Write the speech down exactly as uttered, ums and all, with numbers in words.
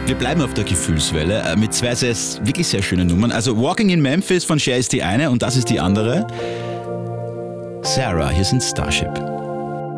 Wir bleiben auf der Gefühlswelle äh, mit zwei sehr, wirklich sehr schönen Nummern. Also Walking in Memphis von Cher ist die eine und das ist die andere. Sarah, hier sind Starship.